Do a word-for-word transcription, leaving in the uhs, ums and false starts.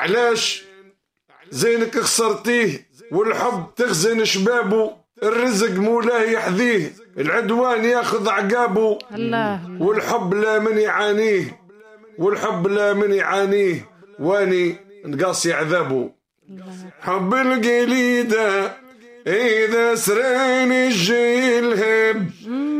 علاش زينك خسرتيه والحب تخزن شبابه، الرزق مولاه يحذيه، العدوان ياخذ عقابه. الله. والحب لا من يعانيه، والحب لا من يعانيه، واني نقاسي عذابه. حب القليدة إذا سرين الجيل هب